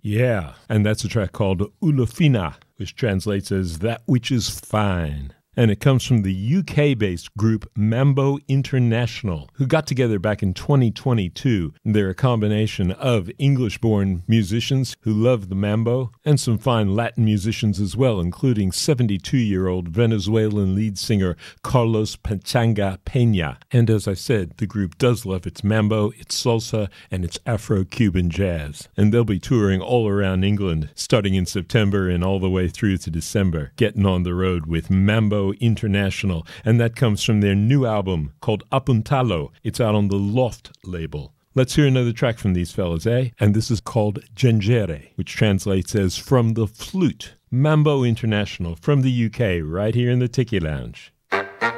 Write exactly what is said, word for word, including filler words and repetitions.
Yeah, and that's a track called Ulufina, which translates as That Which Is Fine. And it comes from the U K-based group Mambo International, who got together back in twenty twenty-two. They're a combination of English-born musicians who love the mambo and some fine Latin musicians as well, including seventy-two-year-old Venezuelan lead singer Carlos Pachanga Peña. And as I said, the group does love its mambo, its salsa, and its Afro-Cuban jazz. And they'll be touring all around England, starting in September and all the way through to December, getting on the road with Mambo International, and that comes from their new album called Apuntalo. It's out on the Loft label. Let's hear another track from these fellas, eh? And this is called Gengere, which translates as From the Flute. Mambo International from the U K, right here in the Tiki Lounge.